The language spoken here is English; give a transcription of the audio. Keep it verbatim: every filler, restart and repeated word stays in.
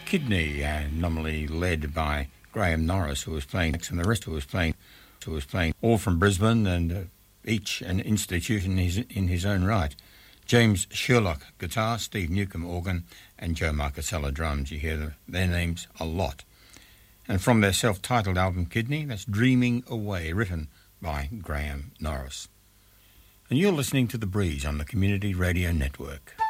Kidney, uh, nominally led by Graham Norris, who was playing, and the rest who was playing, who was playing, all from Brisbane, and uh, each an institution in his, in his own right. James Sherlock guitar, Steve Newcomb organ, and Joe Marcasella drums. You hear the, their names a lot. And from their self-titled album Kidney, that's Dreaming Away, written by Graham Norris. And you're listening to The Breeze on the Community Radio Network.